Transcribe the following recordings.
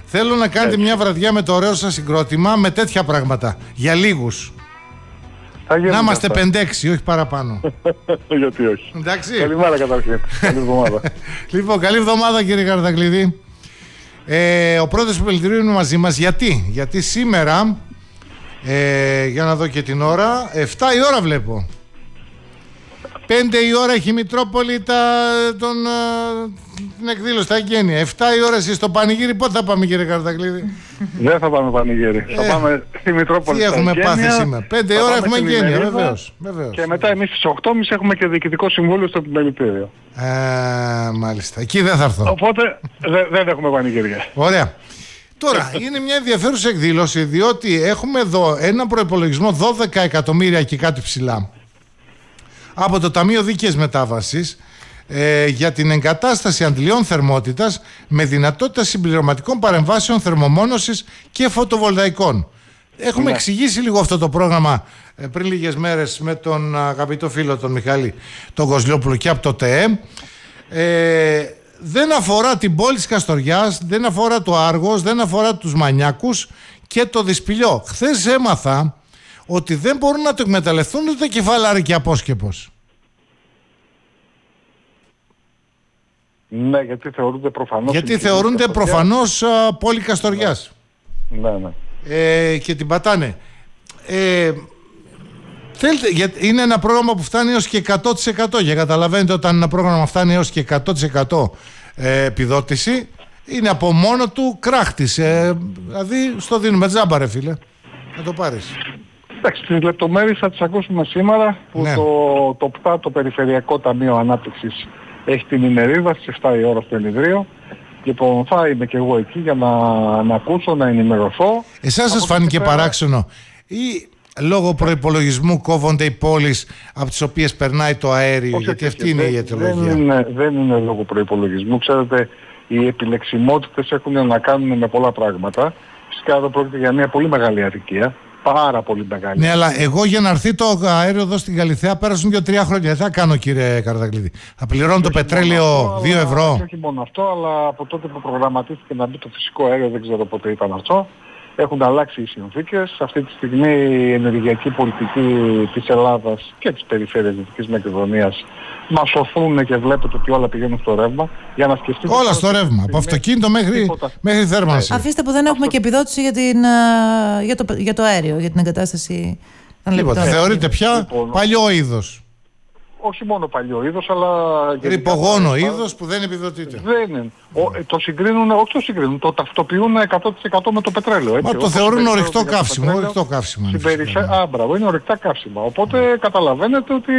Θέλω να κάνετε μια βραδιά με το ωραίο σας συγκρότημα με τέτοια πράγματα. Για λίγους. Να είμαστε 5-6, όχι παραπάνω. Γιατί όχι. Εντάξει. Καλημέρα καταρχήν. Καλή εβδομάδα. Λοιπόν, καλή εβδομάδα κύριε Καρατακλήδη. Ο πρόεδρος του Επιμελητηρίου είναι μαζί μας. Γιατί σήμερα, για να δω και την ώρα, 7 η ώρα βλέπω. 5 η ώρα έχει η Μητρόπολη την εκδήλωση, τα εγγένεια. 7 η ώρα εσείς στο πανηγύρι, πότε θα πάμε κύριε Καρατακλήδη? Δεν θα πάμε πανηγύρι. Θα πάμε στη Μητρόπολη. Τι έχουμε πάθει σήμερα? 5 η ώρα έχουμε εγγένεια, βεβαίως. Και μετά εμείς στις 8.30 έχουμε και διοικητικό συμβούλιο στο Επιμελητήριο. Μάλιστα. Εκεί δεν θα έρθω. Οπότε δεν έχουμε πανηγύρια. Ωραία. Τώρα, είναι μια ενδιαφέρουσα εκδήλωση, διότι έχουμε εδώ ένα προϋπολογισμό 12 εκατομμύρια και κάτι ψηλά από το Ταμείο Δίκαιης Μετάβασης για την εγκατάσταση αντλιών θερμότητας με δυνατότητα συμπληρωματικών παρεμβάσεων θερμομόνωσης και φωτοβολταϊκών. Έχουμε εξηγήσει λίγο αυτό το πρόγραμμα πριν λίγες μέρες με τον αγαπητό φίλο τον Μιχάλη τον Κοσλιόπουλο και από το ΤΕΕ. Δεν αφορά την πόλη της Καστοριάς, δεν αφορά το Άργος, δεν αφορά τους Μανιάκους και το Δυσπηλιό. Χθες έμαθα ότι δεν μπορούν να το εκμεταλλευτούν ούτε Κεφαλάρη και Απόσκεπος. Ναι, γιατί θεωρούνται προφανώς... Γιατί θεωρούνται προφανώς πόλη Καστοριάς. Ναι. Και την πατάνε. Είναι ένα πρόγραμμα που φτάνει έως και 100%. Για καταλαβαίνετε, όταν ένα πρόγραμμα φτάνει έως και 100% επιδότηση, είναι από μόνο του κράχτης. Δηλαδή στο δίνουμε τζάμπα ρε φίλε. Να το πάρεις. Εντάξει, τις λεπτομέρειες θα τις ακούσουμε σήμερα που το ΠΤΑ, το Περιφερειακό Ταμείο Ανάπτυξης, έχει την ημερίδα στις 7 η ώρα στο Ενιδρίο. Λοιπόν, θα είμαι και εγώ εκεί για να ακούσω, να ενημερωθώ. Εσάς σας φάνηκε παράξενο ή λόγω προϋπολογισμού κόβονται οι πόλεις από τις οποίες περνάει το αέριο? Όχι, γιατί αυτή είναι η αιτιολογία. Δεν είναι λόγω προϋπολογισμού. Ξέρετε, οι επιλεξιμότητες έχουν να κάνουν με πολλά πράγματα. Φυσικά εδώ πρόκειται για μια πολύ μεγάλη αδικία. Πάρα πολύ μεγάλη. Ναι, αλλά εγώ για να έρθει το αέριο εδώ στην Καλιθέα πέρασαν 2-3 χρόνια. Τι θα κάνω κύριε Καρατακλήδη? Θα πληρώνω το πετρέλαιο 2 ευρώ? Όχι μόνο αυτό, αλλά από τότε που προγραμματίστηκε να μπει το φυσικό αέριο, δεν ξέρω πότε ήταν αυτό, έχουν αλλάξει οι συνθήκες. Αυτή τη στιγμή η ενεργειακή πολιτική της Ελλάδας και της περιφέρειας Δυτικής Μακεδονίας μας σωθούν και βλέπετε ότι όλα πηγαίνουν στο ρεύμα. Για να σκεφτείτε... Όλα στο ρεύμα, από αυτοκίνητο μέχρι θέρμανση. Αφήστε που δεν έχουμε και επιδότηση για το αέριο, για την εγκατάσταση των λεπτών. Θεωρείται πια παλιό είδος. Όχι μόνο παλιό είδος, αλλά... Ρυπογόνο είδος που δεν επιδοτείται. Δεν είναι. Το συγκρίνουν, όχι το συγκρίνουν, το ταυτοποιούν 100% με το πετρέλαιο. Έτσι. Μα το θεωρούν ορυκτό καύσιμο. Μπράβο, είναι ορυκτά καύσιμα. Οπότε καταλαβαίνετε ότι...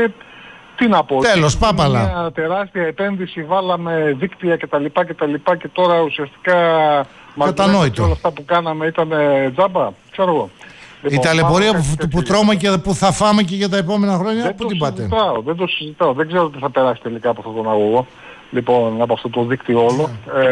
Τι να πω, τέλος, πάπαλα. Μια τεράστια επένδυση, βάλαμε δίκτυα κτλ. Και τώρα ουσιαστικά μας λένε όλα αυτά που κάναμε ήταν τζάμπα, ξέρω εγώ. Η ταλαιπωρία που τρώμε και που θα φάμε και για τα επόμενα χρόνια, πού την πάτε? Δεν το συζητάω, δεν ξέρω τι θα περάσει τελικά από αυτόν τον αγωγό. Λοιπόν, από αυτό το δίκτυο όλο.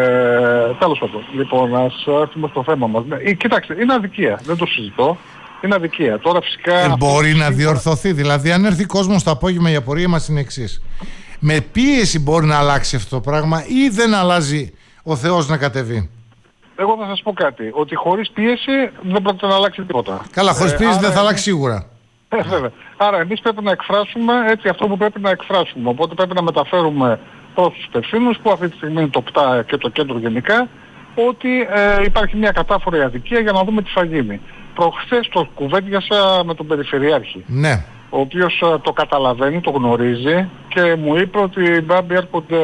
Τέλος πάντων. Λοιπόν, ας έρθουμε στο θέμα μας. Κοιτάξτε, είναι αδικία, δεν το συζητώ. Είναι αδικία. Τώρα φυσικά... μπορεί να διορθωθεί. Δηλαδή, αν έρθει κόσμος το απόγευμα, η απορία μας είναι εξής. Με πίεση μπορεί να αλλάξει αυτό το πράγμα ή δεν αλλάζει ο Θεός να κατεβεί? Εγώ θα σας πω κάτι. Ότι χωρίς πίεση δεν πρόκειται να αλλάξει τίποτα. Καλά, χωρίς πίεση δεν θα αλλάξει σίγουρα. Βέβαια. Άρα εμείς πρέπει να εκφράσουμε έτσι αυτό που πρέπει να εκφράσουμε. Οπότε πρέπει να μεταφέρουμε προς τους υπευθύνους, που αυτή τη στιγμή είναι το ΠΤΑ και το κέντρο γενικά, ότι υπάρχει μια κατάφορη αδικία για να δούμε τι θα γίνει. Προχθές το κουβέντιασα με τον Περιφερειάρχη. Ναι. Ο οποίος το καταλαβαίνει, το γνωρίζει και μου είπε ότι μπάμπη έρχονται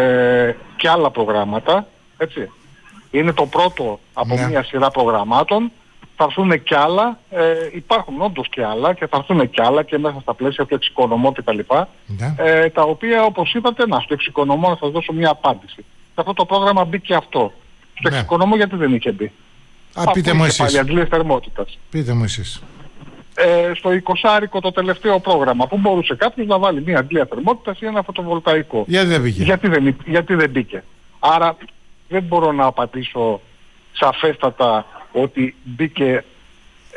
και άλλα προγράμματα, έτσι. Είναι το πρώτο από μια σειρά προγραμμάτων, θα έρθουν κι άλλα, υπάρχουν όντως κι άλλα και θα έρθουν κι άλλα και μέσα στα πλαίσια του εξοικονομώ κτλ. Τα οποία όπως είπατε, στο εξοικονομώ να σας δώσω μια απάντηση. Σε αυτό το πρόγραμμα μπήκε αυτό. Στο εξοικονομώ γιατί δεν είχε μπει? Πείτε μου εσείς. Πείτε μου εσείς. Στο 20άρικο το τελευταίο πρόγραμμα που μπορούσε κάποιος να βάλει μια αντλία θερμότητας ή ένα φωτοβολταϊκό. Γιατί δεν μπήκε? Γιατί δεν μπήκε. Άρα δεν μπορώ να απαντήσω σαφέστατα ότι μπήκε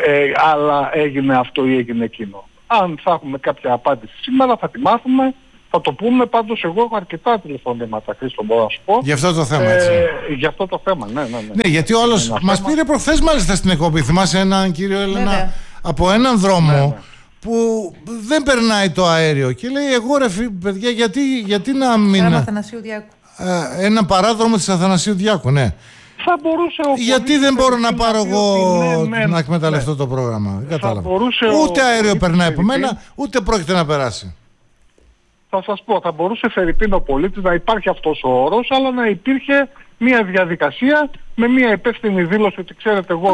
αλλά έγινε αυτό ή έγινε εκείνο. Αν θα έχουμε κάποια απάντηση σήμερα θα τη μάθουμε, Θα το πούμε, πάντως εγώ έχω αρκετά τηλεφωνήματα, Χρήστο, μπορώ να σου πω. Γι' αυτό το θέμα, έτσι. Γι' αυτό το θέμα, ναι. Ναι, γιατί ο άλλος μας πήρε προχθές μάλιστα στην εκπομπή. Θυμάσαι έναν κύριο Έλενα από έναν δρόμο που δεν περνάει το αέριο και λέει εγώ ρε παιδιά γιατί να μην... Ένα παράδρομο της Αθανασίου Διάκου, ναι. Θα μπορούσε γιατί δεν μπορώ να πάρω εγώ να εκμεταλλευτώ το πρόγραμμα. Δεν κατάλαβα. Ούτε αέριο περνάει από μένα, ούτε πρόκειται να περάσει. Θα σας πω, θα μπορούσε φερειπίν ο πολίτης να υπάρχει αυτός ο όρος, αλλά να υπήρχε μια διαδικασία με μια υπεύθυνη δήλωση ότι ξέρετε εγώ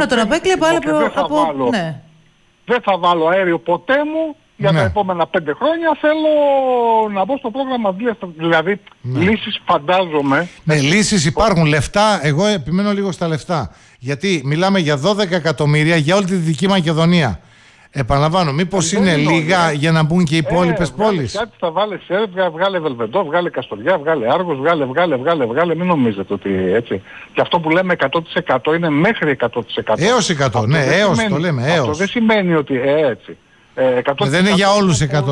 δεν θα βάλω αέριο ποτέ μου για τα επόμενα 5 χρόνια, θέλω να μπω στο πρόγραμμα δηλαδή λύσεις φαντάζομαι. Ναι, λύσεις υπάρχουν, λεφτά, εγώ επιμένω λίγο στα λεφτά, γιατί μιλάμε για 12 εκατομμύρια για όλη τη Δυτική Μακεδονία. Επαναλαμβάνω, μήπως είναι λίγα για να μπουν και οι υπόλοιπες πόλεις. Κάτι θα βάλει Σέρβια, βγάλε Βελβεντό, βγάλε Καστοριά, βγάλε Άργος, βγάλε, μην νομίζετε ότι έτσι. Και αυτό που λέμε 100% είναι μέχρι 100%. Έως 100%, ναι, έως το λέμε, έως. Αυτό δεν σημαίνει ότι έτσι. 100% δεν είναι για όλους 100%. 100%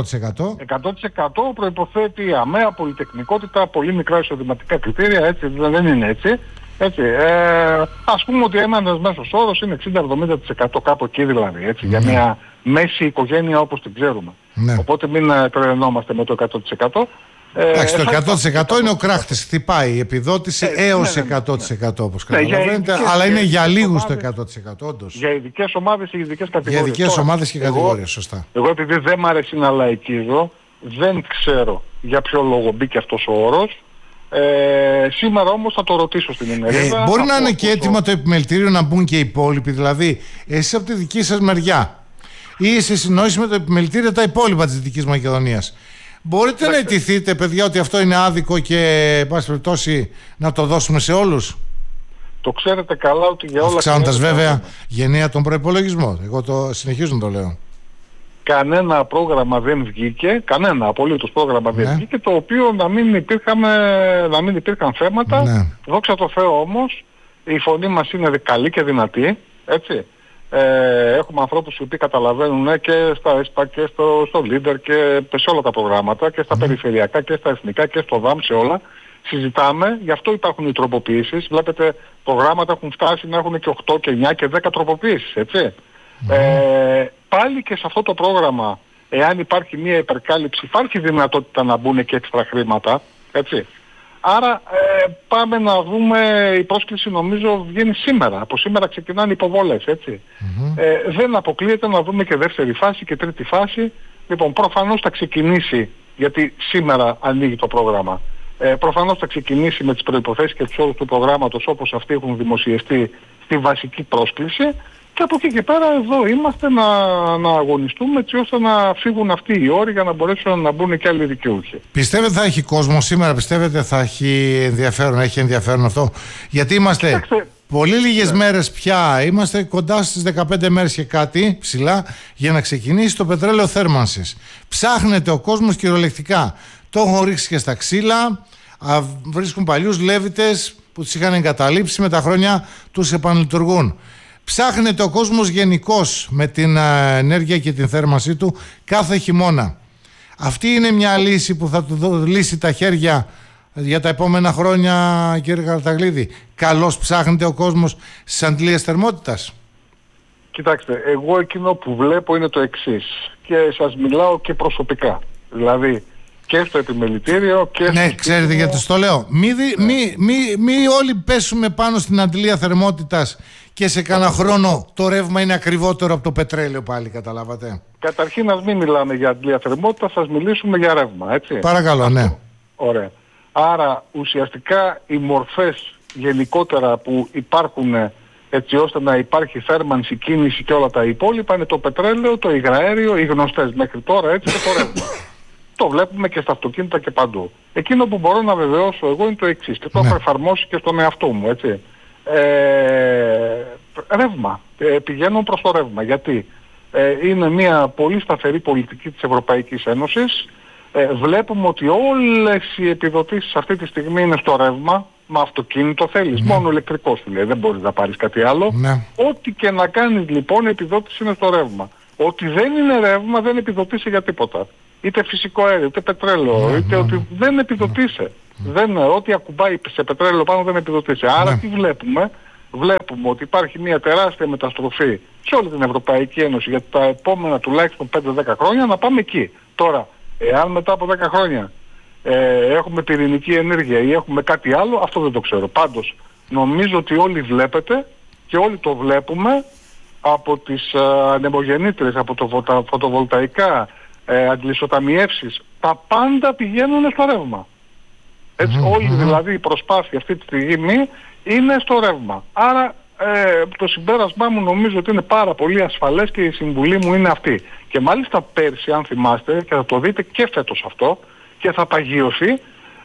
προϋποθέτει αμαία, πολυτεχνικότητα, πολύ μικρά εισοδηματικά κριτήρια, έτσι, δεν είναι έτσι. Έτσι, ας πούμε ότι ένας μέσος όρος είναι 60-70% κάπου εκεί δηλαδή, έτσι, για μια μέση οικογένεια όπως την ξέρουμε. Ναι. Οπότε μην τρελαινόμαστε με το 100%. Εντάξει, το 100% είναι ο κράχτης, χτυπάει η επιδότηση έως 100% όπως καταλαβαίνετε, αλλά είναι για λίγους το 100% όντως. Για ειδικές ομάδες ή ειδικές κατηγορίες. Για ειδικές ομάδες και κατηγορίες, σωστά. Εγώ επειδή δεν μ' αρέσει να λαϊκίζω, δεν ξέρω για ποιο λόγο μπήκε αυτός ο όρος. Σήμερα όμως θα το ρωτήσω στην ημερίδα. Μπορεί να είναι και έτοιμο το επιμελητήριο να μπουν και οι υπόλοιποι, δηλαδή εσείς από τη δική σας μεριά ή σε συνόηση με το επιμελητήριο τα υπόλοιπα της Δυτικής Μακεδονίας. Μπορείτε να αιτηθείτε, παιδιά, ότι αυτό είναι άδικο και πάση περιπτώσει να το δώσουμε σε όλους. Το ξέρετε καλά ότι για όλα... Αυξάνοντας βέβαια γενναία τον προϋπολογισμό. Εγώ το συνεχίζω να το λέω. Κανένα πρόγραμμα δεν βγήκε, κανένα απολύτως πρόγραμμα δεν βγήκε, το οποίο να μην υπήρχαν θέματα. Ναι. Δόξα τω Θεώ όμως, η φωνή μας είναι καλή και δυνατή, έτσι. Έχουμε ανθρώπους οι οποίοι καταλαβαίνουν και στα ΕΣΠΑ και στο Leader και σε όλα τα προγράμματα και στα περιφερειακά και στα εθνικά και στο ΔΑΜ, σε όλα. Συζητάμε, γι' αυτό υπάρχουν οι τροποποιήσεις. Βλέπετε, προγράμματα έχουν φτάσει να έχουν και 8 και 9 και 10 τροποποιήσεις, έτσι. Πάλι και σε αυτό το πρόγραμμα, εάν υπάρχει μια υπερκάλυψη, υπάρχει δυνατότητα να μπουν και έξτρα χρήματα, έτσι. Άρα πάμε να δούμε, η πρόσκληση νομίζω βγαίνει σήμερα. Από σήμερα ξεκινάνε οι υποβολές, έτσι. Δεν αποκλείεται να δούμε και δεύτερη φάση και τρίτη φάση. Λοιπόν, προφανώς θα ξεκινήσει, γιατί σήμερα ανοίγει το πρόγραμμα. Προφανώς θα ξεκινήσει με τις προϋποθέσεις και τους όρους του προγράμματος όπως αυτοί έχουν δημοσιευτεί στη βασική πρόσκληση. Και από εκεί και πέρα εδώ είμαστε να αγωνιστούμε έτσι ώστε να φύγουν αυτοί οι όροι για να μπορέσουν να μπουν και άλλοι δικαιούχοι. Πιστεύετε θα έχει κόσμο σήμερα, πιστεύετε θα έχει ενδιαφέρον αυτό? Γιατί είμαστε πολύ λίγες μέρες πια, είμαστε κοντά στις 15 μέρες και κάτι ψηλά για να ξεκινήσει το πετρέλαιο θέρμανσης. Ψάχνεται ο κόσμος κυριολεκτικά. Το έχουν ρίξει και στα ξύλα, βρίσκουν παλιούς λέβητες που τους είχαν εγκαταλείψει, με τα χρόνια τους επανλειτουργούν. Ψάχνεται ο κόσμος γενικώς με την ενέργεια και την θέρμανσή του κάθε χειμώνα. Αυτή είναι μια λύση που θα του λύσει τα χέρια για τα επόμενα χρόνια, κύριε Καρταγλίδη. Καλώς ψάχνεται ο κόσμος στις αντλίες θερμότητας? Κοιτάξτε, εγώ εκείνο που βλέπω είναι το εξής και σας μιλάω και προσωπικά. Δηλαδή και στο επιμελητήριο και ναι, ξέρετε γιατί το λέω. Μη όλοι πέσουμε πάνω στην αντλία θερμότητας και σε κάνα χρόνο το ρεύμα είναι ακριβότερο από το πετρέλαιο πάλι, καταλάβατε. Καταρχήν ας μην μιλάμε για αντλία θερμότητα, σας μιλήσουμε για ρεύμα, έτσι. Παρακαλώ, ναι. Ωραία. Άρα ουσιαστικά οι μορφές γενικότερα που υπάρχουν έτσι ώστε να υπάρχει θέρμανση, κίνηση και όλα τα υπόλοιπα είναι το πετρέλαιο, το υγραέριο, οι γνωστές μέχρι τώρα, έτσι, και το ρεύμα. Το βλέπουμε και στα αυτοκίνητα και παντού. Εκείνο που μπορώ να βεβαιώσω εγώ είναι το εξής και το έχω εφαρμόσει και στον εαυτό μου, έτσι. Ρεύμα. Πηγαίνω προς το ρεύμα. Γιατί είναι μια πολύ σταθερή πολιτική της Ευρωπαϊκής Ένωσης. Βλέπουμε ότι όλες οι επιδοτήσεις αυτή τη στιγμή είναι στο ρεύμα. Με αυτοκίνητο θέλεις. Μόνο ηλεκτρικό σου λέει. Δεν μπορείς να πάρεις κάτι άλλο. Ό,τι και να κάνεις λοιπόν η επιδότηση είναι στο ρεύμα. Ό,τι δεν είναι ρεύμα δεν επιδοτήσει για τίποτα. είτε φυσικό αέριο, είτε πετρέλαιο, είτε ότι δεν επιδοτείσαι. Ό,τι ακουμπάει σε πετρέλαιο πάνω δεν επιδοτείσαι. Άρα τι βλέπουμε? Βλέπουμε ότι υπάρχει μια τεράστια μεταστροφή σε όλη την Ευρωπαϊκή Ένωση για τα επόμενα τουλάχιστον 5-10 χρόνια να πάμε εκεί. Τώρα, εάν μετά από 10 χρόνια έχουμε πυρηνική ενέργεια ή έχουμε κάτι άλλο, αυτό δεν το ξέρω. Πάντως, νομίζω ότι όλοι βλέπετε και όλοι το βλέπουμε από τις ανεμογεννήτρες, από τα φωτοβολταϊκά, αντιλισσοταμιεύσεις, τα πάντα πηγαίνουν στο ρεύμα. Έτσι, όλη δηλαδή η προσπάθεια αυτή τη στιγμή είναι στο ρεύμα. Άρα το συμπέρασμά μου νομίζω ότι είναι πάρα πολύ ασφαλές και η συμβουλή μου είναι αυτή. Και μάλιστα πέρσι, αν θυμάστε, και θα το δείτε και φέτος αυτό, και θα παγιωθεί,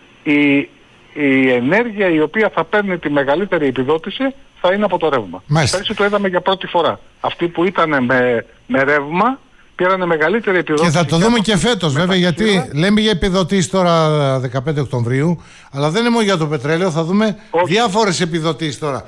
η ενέργεια η οποία θα παίρνει τη μεγαλύτερη επιδότηση θα είναι από το ρεύμα. Πέρσι το είδαμε για πρώτη φορά. Αυτοί που ήταν με ρεύμα πήρανε μεγαλύτερη επιδότηση. Και θα το δούμε και φέτος βέβαια, γιατί λέμε για επιδοτήσεις τώρα 15 Οκτωβρίου, αλλά δεν είναι μόνο για το πετρέλαιο, θα δούμε διάφορες επιδοτήσεις τώρα.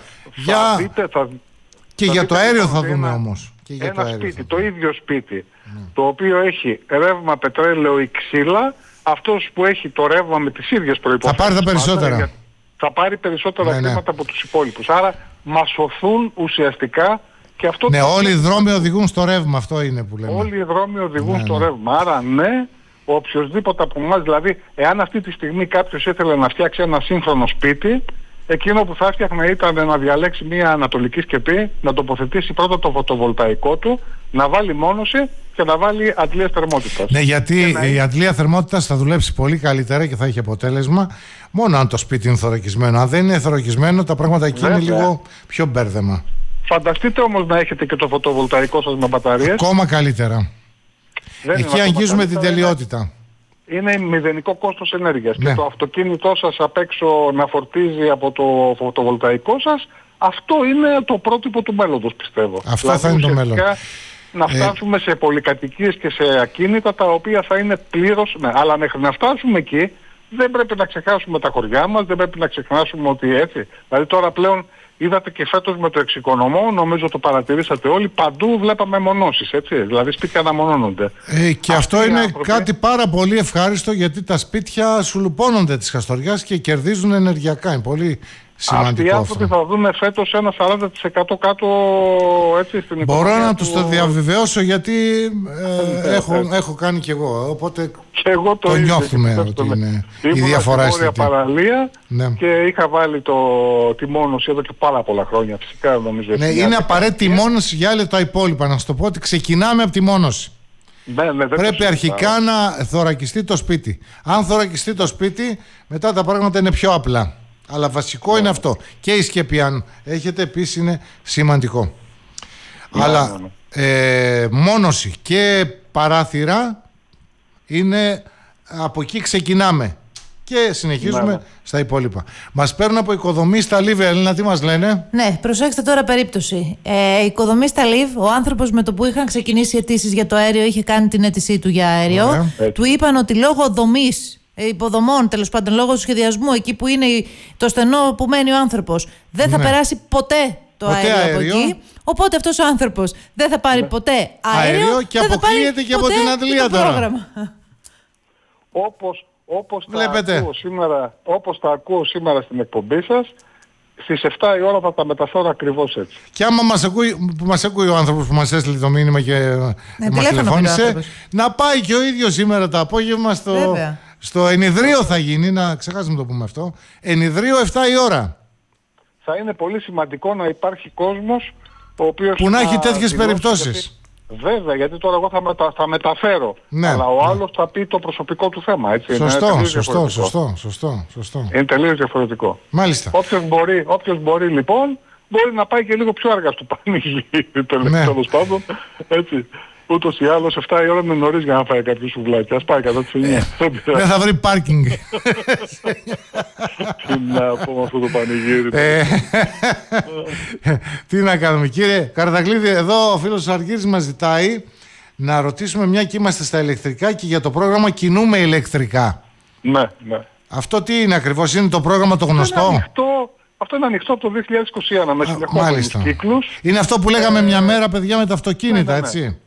Και για το αέριο θα δούμε όμως. Ένα σπίτι, το ίδιο σπίτι, το οποίο έχει ρεύμα, πετρέλαιο ή ξύλα, αυτός που έχει το ρεύμα με τις ίδιες προϋποθέσεις θα πάρει τα περισσότερα. Θα πάρει περισσότερα χρήματα από τους υπόλοιπους. Άρα μας σωθούν ουσιαστικά και αυτό. Ναι, όλοι οι δρόμοι οδηγούν στο ρεύμα, αυτό είναι που λέμε. Όλοι οι δρόμοι οδηγούν στο ρεύμα. Άρα ναι, οποιοσδήποτε από εμάς, δηλαδή, εάν αυτή τη στιγμή κάποιος ήθελε να φτιάξει ένα σύγχρονο σπίτι, εκείνο που θα έφτιαχνε ήταν να διαλέξει μια ανατολική σκεπή, να τοποθετήσει πρώτα το φωτοβολταϊκό του, να βάλει μόνωση και να βάλει αντλία θερμότητας. Ναι, γιατί η αντλία θερμότητας θα δουλέψει πολύ καλύτερα και θα έχει αποτέλεσμα μόνο αν το σπίτι είναι θωρακισμένο. Αν δεν είναι θωρακισμένο, τα πράγματα εκεί είναι λίγο πιο μπέρδεμα. Φανταστείτε όμως να έχετε και το φωτοβολταϊκό σας με μπαταρίες. Ακόμα καλύτερα. Εκεί αγγίζουμε την τελειότητα. Είναι μηδενικό κόστος ενέργειας. Και το αυτοκίνητό σας απ' έξω να φορτίζει από το φωτοβολταϊκό σας, αυτό είναι το πρότυπο του μέλλοντος, πιστεύω. Αυτό δηλαδή, θα είναι το μέλλον. Να φτάσουμε σε πολυκατοικίες και σε ακίνητα τα οποία θα είναι πλήρως. Ναι, αλλά μέχρι να φτάσουμε εκεί δεν πρέπει να ξεχάσουμε τα χωριά μας, δεν πρέπει να ξεχάσουμε ότι έτσι. Δηλαδή τώρα πλέον είδατε και φέτος με το εξοικονομώ, νομίζω το παρατηρήσατε όλοι, παντού βλέπαμε μονώσεις, έτσι. Δηλαδή σπίτια αναμονώνονται. Και αυτό είναι κάτι πάρα πολύ ευχάριστο, γιατί τα σπίτια σουλουπώνονται της Χαστοριάς και κερδίζουν ενεργειακά. Είναι πολύ σημαντικό. Αυτοί οι άνθρωποι θα δούμε φέτος ένα 40% κάτω, έτσι, στην οικονομία. Μπορώ να τους το διαβεβαιώσω, γιατί έχω κάνει κι εγώ. Οπότε και εγώ το νιώθουμε ότι είναι η διαφορά στην παραλία και είχα βάλει τη μόνωση εδώ και πάρα πολλά χρόνια. Φυσικά νομίζω. Ναι, είναι απαραίτητη η μόνωση για όλα τα υπόλοιπα. Να σου το πω ότι ξεκινάμε από τη μόνωση. Πρέπει αρχικά να θωρακιστεί το σπίτι. Αν θωρακιστεί το σπίτι, μετά τα πράγματα είναι πιο απλά. Αλλά βασικό είναι αυτό. Και η σκέπη, αν έχετε, επίσης είναι σημαντικό. Αλλά μόνωση και παράθυρα είναι, από εκεί ξεκινάμε και συνεχίζουμε στα υπόλοιπα. Μας παίρνουν από οικοδομή στα Λίβ, Έλληνα, τι μας λένε? Ναι, προσέξτε τώρα περίπτωση. Οικοδομή στα Λίβ, ο άνθρωπος με το που είχαν ξεκινήσει οι αιτήσεις για το αέριο είχε κάνει την αίτησή του για αέριο. Του είπαν ότι λόγω δομής, υποδομών, τέλος πάντων, λόγω του σχεδιασμού, εκεί που είναι το στενό που μένει ο άνθρωπος, δεν θα περάσει ποτέ το αέριο από εκεί. Οπότε αυτός ο άνθρωπος δεν θα πάρει ποτέ αέριο και αποκλείεται και από την αντλία τώρα. Όπως τα ακούω σήμερα στην εκπομπή σας, στις 7 η ώρα θα τα μεταφέρω ακριβώς έτσι. Και άμα μας ακούει ο άνθρωπος που μας έστειλε το μήνυμα και μας τηλεφώνησε, να πάει και ο ίδιος σήμερα το απόγευμα στο ενιδρίο θα γίνει, να ξεχάσουμε το πούμε αυτό, ενιδρίο 7 η ώρα. Θα είναι πολύ σημαντικό να υπάρχει κόσμος ο οποίος που να έχει τέτοιες περιπτώσεις. Βέβαια, γιατί τώρα εγώ θα μεταφέρω, αλλά ο άλλος θα πει το προσωπικό του θέμα, έτσι. Σωστό. Είναι τελείως διαφορετικό. Μάλιστα. Όποιος μπορεί λοιπόν, μπορεί να πάει και λίγο πιο αργά στο πανηγύρι, τέλος πάντων, έτσι. Ούτως ή άλλως 7 η ώρα είναι νωρίς για να φάει κάποιο σουβλάκι. Ας πάει κατά τις 9. Δεν θα βρει πάρκινγκ. Τι να πω με αυτό το πανηγύρι. Τι να κάνουμε, κύριε Καρδαγκλίδη? Εδώ ο φίλος Αργύρης μας ζητάει να ρωτήσουμε, μια και είμαστε στα ηλεκτρικά και για το πρόγραμμα Κινούμε ηλεκτρικά. Ναι. Αυτό τι είναι ακριβώς? Είναι το πρόγραμμα το γνωστό? Αυτό είναι ανοιχτό από το 2021 με συνεχόμενους κύκλους. Είναι αυτό που λέγαμε μια μέρα, παιδιά, με τα αυτοκίνητα, έτσι.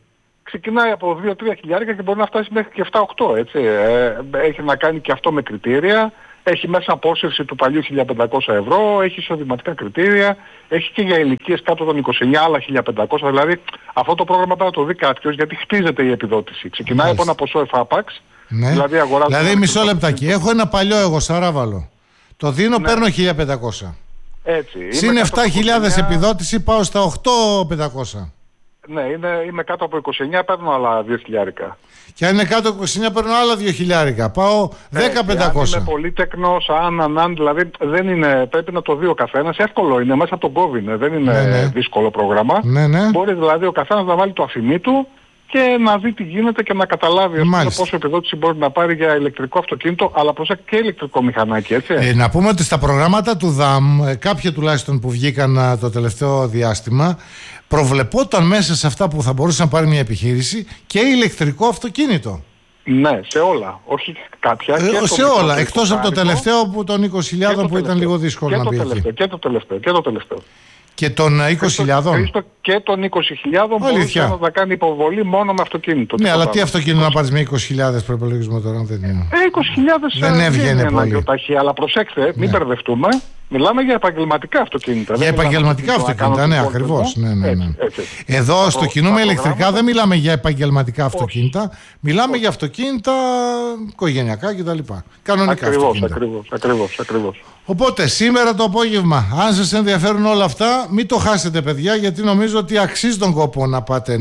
ξεκινάει από 2-3 χιλιάρικα και μπορεί να φτάσει μέχρι και 7-8, έτσι. Έχει να κάνει και αυτό με κριτήρια. Έχει μέσα απόσυρση του παλιού 1.500 ευρώ, έχει εισοδηματικά κριτήρια, έχει και για ηλικίες κάτω των 29 άλλα 1.500. Δηλαδή αυτό το πρόγραμμα πρέπει να το δει κάποιος, γιατί χτίζεται η επιδότηση. Ξεκινάει από ένα ποσό εφάπαξ. Ναι. Δηλαδή μισό λεπτάκι. Έχω ένα παλιό εγώ Σαράβαλο. Το δίνω, ναι. Παίρνω 1.500. Έτσι. Συν 7.000 επιδότηση πάω στα 8.500. Ναι, είμαι κάτω από 29, παίρνω άλλα 2.000. Και αν είναι κάτω από 29 παίρνω άλλα 2.000. Πάω 10.500. Είναι πολύ τεκνός, δηλαδή δεν είναι, πρέπει να το δει ο καθένας. Εύκολο είναι, μέσα από τον κόβει είναι, δεν είναι δύσκολο πρόγραμμα. Ναι. Μπορεί δηλαδή ο καθένας να βάλει το αφημί του και να δει τι γίνεται και να καταλάβει πόσο επιδότηση μπορεί να πάρει για ηλεκτρικό αυτοκίνητο, αλλά προσέξτε και ηλεκτρικό μηχανάκι, έτσι. Να πούμε ότι στα προγράμματα του ΔΑΜ, κάποια τουλάχιστον που βγήκαν το τελευταίο διάστημα, προβλεπόταν μέσα σε αυτά που θα μπορούσε να πάρει μια επιχείρηση και ηλεκτρικό αυτοκίνητο. Ναι, σε όλα. Όχι κάποια. Σε όλα. Εκτός από το τελευταίο που των 20.000 που ήταν λίγο δύσκολο να πει εκεί. Και το τελευταίο. Και των 20.000. Και των 20.000 μπορούσε να τα κάνει υποβολή μόνο με αυτοκίνητο. Ναι, αλλά τι αυτοκίνητο να πάρεις με 20.000 προϋπολογισμό τώρα, δεν είναι. 20.000 δεν έβγαινε πολύ. Αλλά προσέξτε, μην μπερδευτούμε. Μιλάμε για επαγγελματικά αυτοκίνητα. Για επαγγελματικά αυτοκίνητα, ναι, ακριβώς. Ναι. Εδώ στο κινούμε ηλεκτρικά δεν μιλάμε για επαγγελματικά αυτοκίνητα. Μιλάμε για αυτοκίνητα οικογενειακά κτλ. Κανονικά αυτοκίνητα. Ακριβώς. Οπότε σήμερα το απόγευμα, αν σας ενδιαφέρουν όλα αυτά, μην το χάσετε παιδιά, γιατί νομίζω ότι αξίζει τον κόπο να πάτε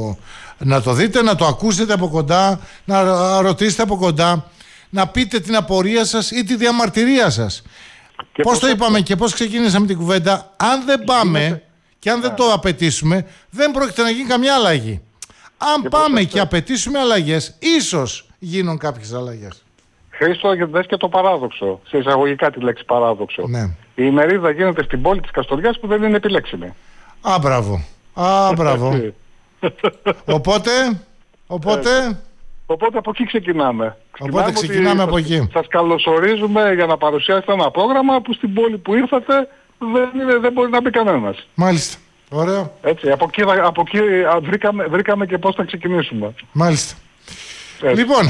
να το δείτε, να το ακούσετε από κοντά, να ρωτήσετε από κοντά, να πείτε την απορία σας ή τη διαμαρτυρία σας. Πώς το είπαμε και πώς ξεκίνησαμε την κουβέντα, αν δεν πάμε και αν δεν το απαιτήσουμε, δεν πρόκειται να γίνει καμιά αλλαγή. Αν πάμε και απαιτήσουμε αλλαγές, ίσως γίνουν κάποιες αλλαγές. Χρήστο, δες και το παράδοξο, σε εισαγωγικά τη λέξη παράδοξο. Ναι. Η ημερίδα γίνεται στην πόλη της Καστοριάς που δεν είναι επιλέξιμη. Μπράβο. Οπότε από εκεί ξεκινάμε. Ξεκινάμε από εκεί. Σας καλωσορίζουμε για να παρουσιάσετε ένα πρόγραμμα που στην πόλη που ήρθατε δεν μπορεί να μπει κανένας. Μάλιστα. Ωραίο. Έτσι, από εκεί βρήκαμε και πώς θα ξεκινήσουμε. Μάλιστα. Έτσι. Λοιπόν,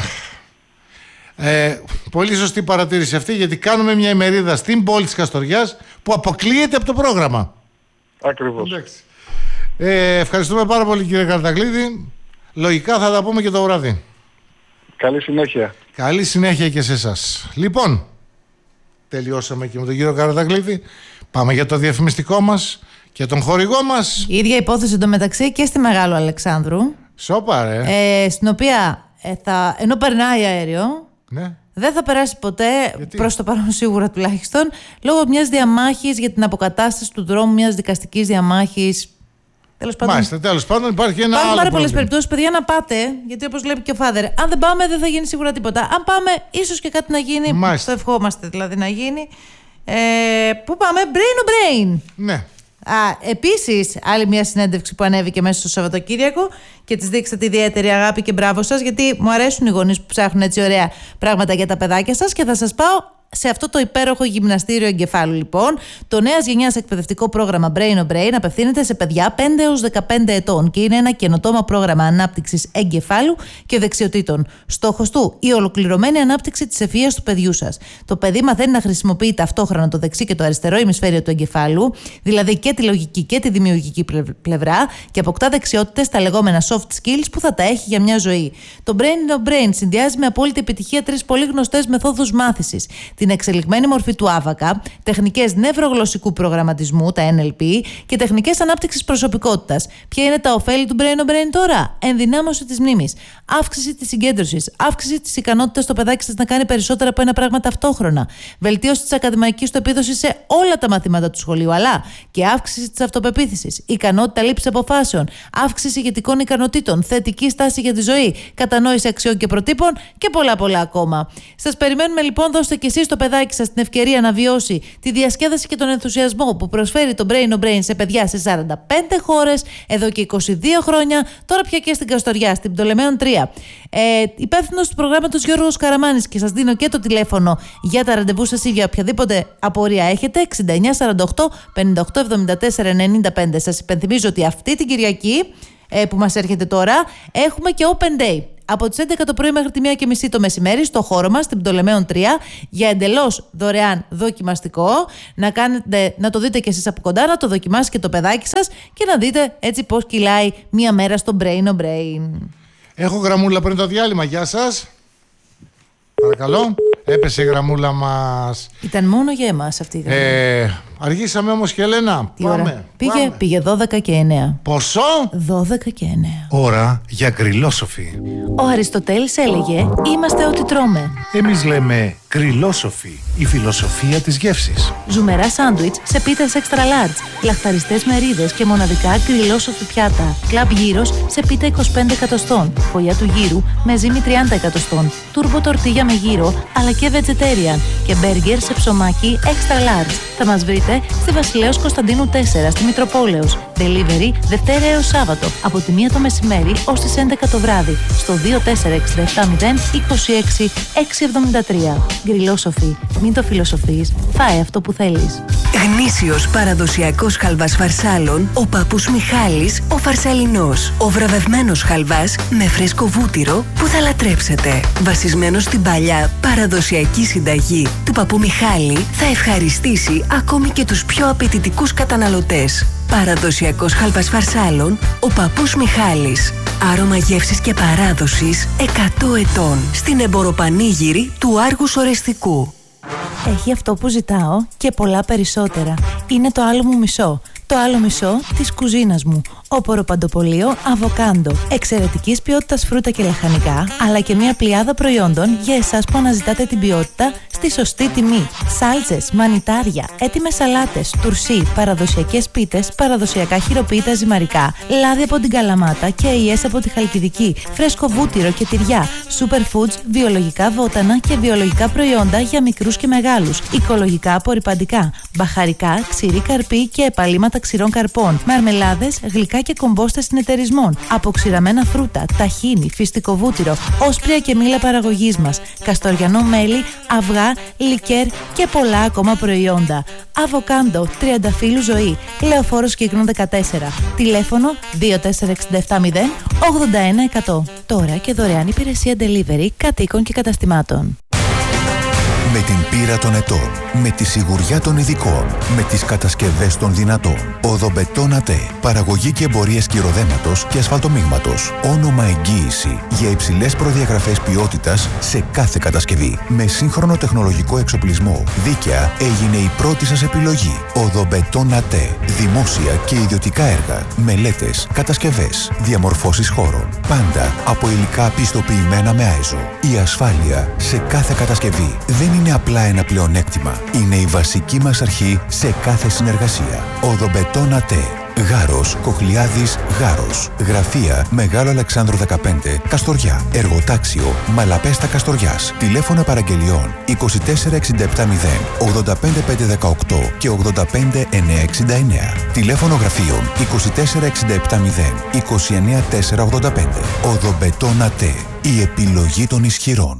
πολύ σωστή παρατήρηση αυτή, γιατί κάνουμε μια ημερίδα στην πόλη της Καστοριάς που αποκλείεται από το πρόγραμμα. Ακριβώς. Ευχαριστούμε πάρα πολύ κύριε Καραταγλίδη. Λογικά θα τα πούμε και το βράδυ. Καλή συνέχεια. Καλή συνέχεια και σε εσάς. Λοιπόν, τελειώσαμε και με τον κύριο Καραταγλίδη. Πάμε για το διαφημιστικό μας και τον χορηγό μας. Η ίδια υπόθεση εντωμεταξύ και στη Μεγάλου Αλεξάνδρου. Σόπα ρε. Στην οποία ενώ περνάει αέριο, ναι, δεν θα περάσει ποτέ, προς το παρόν σίγουρα τουλάχιστον, λόγω μιας διαμάχης για την αποκατάσταση του δρόμου, μιας δικαστικής διαμάχης. Τέλος πάντων, υπάρχει ένα υπάρχουν άλλο πάρα πολλές περιπτώσεις, παιδιά, να πάτε, γιατί όπως λέει και ο Φάδερ, αν δεν πάμε δεν θα γίνει σίγουρα τίποτα. Αν πάμε, ίσως και κάτι να γίνει. Μάλιστα. Το ευχόμαστε δηλαδή να γίνει. Πού πάμε, brain o brain. Ναι. Επίσης, άλλη μια συνέντευξη που ανέβηκε μέσα στο Σαββατοκύριακο και της δείξατε ιδιαίτερη αγάπη και μπράβο σας, γιατί μου αρέσουν οι γονείς που ψάχνουν έτσι ωραία πράγματα για τα παιδάκια σας, και θα σας πάω σε αυτό το υπέροχο γυμναστήριο εγκεφάλου. Λοιπόν, το νέας γενιάς εκπαιδευτικό πρόγραμμα Brain o Brain απευθύνεται σε παιδιά 5 έως 15 ετών και είναι ένα καινοτόμα πρόγραμμα ανάπτυξης εγκεφάλου και δεξιοτήτων. Στόχος του, η ολοκληρωμένη ανάπτυξη της ευφυΐας του παιδιού σας. Το παιδί μαθαίνει να χρησιμοποιεί ταυτόχρονα το δεξί και το αριστερό ημισφαίριο του εγκεφάλου, δηλαδή και τη λογική και τη δημιουργική πλευρά, και αποκτά δεξιότητες, τα λεγόμενα soft skills, που θα τα έχει για μια ζωή. Το Brain o Brain συνδυάζει με απόλυτη επιτυχία 3 πολύ γνωστές μεθόδους μάθησης. Την εξελιγμένη μορφή του άβακα, τεχνικές νευρογλωσσικού προγραμματισμού, τα NLP, και τεχνικές ανάπτυξης προσωπικότητας. Ποια είναι τα ωφέλη του Brain o Brain τώρα? Ενδυνάμωση της μνήμης, αύξηση της συγκέντρωσης, αύξηση της ικανότητας στο παιδάκι σας να κάνει περισσότερα από ένα πράγμα ταυτόχρονα, βελτίωση της ακαδημαϊκής του επίδοσης σε όλα τα μαθήματα του σχολείου, αλλά και αύξηση της αυτοπεποίθησης, ικανότητα λήψης αποφάσεων, αύξηση ηγετικών ικανοτήτων, θετική στάση για τη ζωή, κατανόηση αξιών και προτύπων και πολλά ακόμα. Σας περιμένουμε λοιπόν, δώστε και εσείς στο παιδάκι σας την ευκαιρία να βιώσει τη διασκέδαση και τον ενθουσιασμό που προσφέρει το Brain o Brain σε παιδιά σε 45 χώρες εδώ και 22 χρόνια, τώρα πια και στην Καστοριά, στην Πτολεμαίων 3. Υπεύθυνος του προγράμματος Γιώργος Καραμάνης, και σας δίνω και το τηλέφωνο για τα ραντεβού σας ή για οποιαδήποτε απορία έχετε, 6948 5874 95. Σας υπενθυμίζω ότι αυτή την Κυριακή που μας έρχεται τώρα, έχουμε και Open Day. Από τις 11 το πρωί μέχρι τη 1:30 το μεσημέρι στο χώρο μας, στην Πτολεμαίων 3, για εντελώς δωρεάν δοκιμαστικό. Να το δείτε και εσείς από κοντά, να το δοκιμάσει και το παιδάκι σας και να δείτε έτσι πώς κυλάει μία μέρα στο Brain on Brain. Έχω γραμμούλα πριν το διάλειμμα. Γεια σας. Παρακαλώ. Έπεσε η γραμμούλα μας. Ήταν μόνο για εμάς αυτή η γραμμή. Αργήσαμε όμως και Ελένα. Τι ώρα? Πήγε 12 και 9. Πόσο? 12 και 9. Ώρα για γκριλόσοφι. Ο Αριστοτέλης έλεγε «Είμαστε ό,τι τρώμε». Εμείς λέμε γκριλόσοφι, η φιλοσοφία της γεύσης. Ζουμερά σάντουιτς σε πίτες extra large, λαχταριστές μερίδες και μοναδικά γκριλόσοφι πιάτα. Κλαμπ γύρος σε πίτα 25 εκατοστών, φωλιά του γύρου με ζύμη 30 εκατοστών, τούρμπο τορτίγια με γύρο αλλά και vegetarian και μπέργκερ σε ψωμάκι extra large. Θα μας βρείτε στη Βασιλέως Κωνσταντίνου 4 στη Μητροπόλεως. Delivery Δευτέρα έως Σάββατο από τη 1 το μεσημέρι ως τις 11 το βράδυ στο 2467026 673. Γκριλόσοφι. Μην το φιλοσοφείς. Φάε αυτό που θέλεις. Γνήσιος παραδοσιακός χαλβάς φαρσάλων, ο παππούς Μιχάλης, ο Φαρσαλινός. Ο βραβευμένος χαλβάς με φρέσκο βούτυρο που θα λατρέψετε. Βασισμένος στην παλιά παραδοσιακή συνταγή του παππού Μιχάλη, θα ευχαριστήσει ακόμη και τους πιο απαιτητικούς καταναλωτές. Παραδοσιακός χαλβάς φαρσάλων, ο παππούς Μιχάλης. Άρωμα γεύσης και παράδοσης 100 ετών. Στην εμποροπανήγυρη του Άργους Ορεστικού. Έχει αυτό που ζητάω και πολλά περισσότερα. Είναι το άλλο μου μισό. Το άλλο μισό της κουζίνας μου. Όπορο παντοπολείο Αβοκάντο. Εξαιρετικής ποιότητας φρούτα και λαχανικά, αλλά και μια πλειάδα προϊόντων για εσάς που αναζητάτε την ποιότητα στη σωστή τιμή. Σάλτσες, μανιτάρια, έτοιμες σαλάτες, τουρσί, παραδοσιακές πίτες, παραδοσιακά χειροποίητα ζυμαρικά, λάδι από την Καλαμάτα και αειές από τη Χαλκιδική, φρέσκο βούτυρο και τυριά, superfoods, βιολογικά βότανα και βιολογικά προϊόντα για μικρούς και μεγάλους, οικολογικά απορρυπαντικά, μπαχαρικά, ξηρή καρπή και επαλήματα ξηρών καρπών, μαρμελάδες, γλυκά και κομπόστες συνεταιρισμών, αποξηραμένα φρούτα, ταχίνι, φυστικό βούτυρο, όσπρια και μήλα παραγωγής μας, καστοριανό μέλι, αυγά, λικέρ και πολλά ακόμα προϊόντα. Αβοκάντο, τριανταφύλου ζωή, Λεωφόρος Κύκνου 14, τηλέφωνο 24670 81100. Τώρα και δωρεάν υπηρεσία delivery κατοίκων και καταστημάτων. Με την πείρα των ετών, με τη σιγουριά των ειδικών, με τις κατασκευές των δυνατών. Οδομπετόν ΑΤΕ. Παραγωγή και εμπορία σκυροδέματος και ασφαλτομίγματος. Όνομα εγγύηση για υψηλές προδιαγραφές ποιότητας σε κάθε κατασκευή. Με σύγχρονο τεχνολογικό εξοπλισμό. Δίκαια έγινε η πρώτη σας επιλογή. Οδομπετόν ΑΤΕ. Δημόσια και ιδιωτικά έργα. Μελέτες, κατασκευές, διαμορφώσεις χώρων. Πάντα από υλικά πιστοποιημένα με ΆΕΖΟ. Η ασφάλεια σε κάθε κατασκευή δεν είναι απλά ένα πλεονέκτημα. Είναι η βασική μας αρχή σε κάθε συνεργασία. Οδομπετόν ΑΤΕ. Γάρος, Κοχλιάδης, Γάρος. Γραφεία Μεγάλο Αλεξάνδρου 15, Καστοριά. Εργοτάξιο Μαλαπέστα Καστοριάς. Τηλέφωνα παραγγελιών 24670 85518 και 85969. Τηλέφωνο γραφείων 24670 29485. Οδομπετόν ΑΤΕ. Η επιλογή των ισχυρών.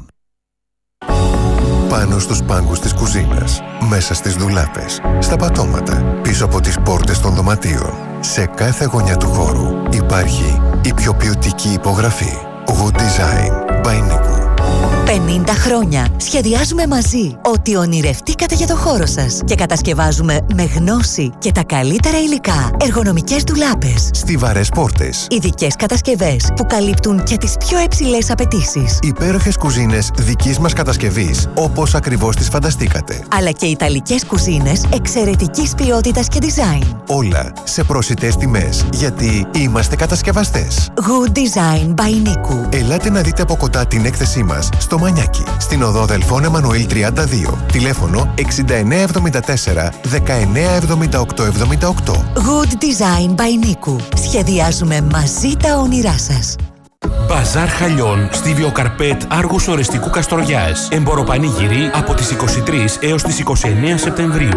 Πάνω στους πάγκους της κουζίνας, μέσα στις ντουλάπες, στα πατώματα, πίσω από τις πόρτες των δωματίων. Σε κάθε γωνιά του χώρου υπάρχει η πιο ποιοτική υπογραφή. Good Design by Nico. 50 χρόνια σχεδιάζουμε μαζί ό,τι ονειρευτήκατε για το χώρο σας και κατασκευάζουμε με γνώση και τα καλύτερα υλικά εργονομικές ντουλάπες, Στιβαρές πόρτες, ειδικές κατασκευές που καλύπτουν και τις πιο υψηλές απαιτήσεις, υπέροχες κουζίνες δικής μας κατασκευής όπως ακριβώς τις φανταστήκατε, αλλά και ιταλικές κουζίνες εξαιρετικής ποιότητας και design. όλα σε προσιτές τιμές, γιατί είμαστε κατασκευαστές. Good Design by Nico. Ελάτε να δείτε από κοντά την έκθεσή μας στο Μανιάκι, στην οδό Δελφών Εμμανουήλ 32, τηλέφωνο 6974 197878. Good Design by Nico. Σχεδιάζουμε μαζί τα όνειρά σας. Μπαζάρ Χαλιών στη Βιοκαρπέτ Άργους Ορεστικού Καστοριάς. Εμποροπανήγυρη από τις 23 έως τις 29 Σεπτεμβρίου.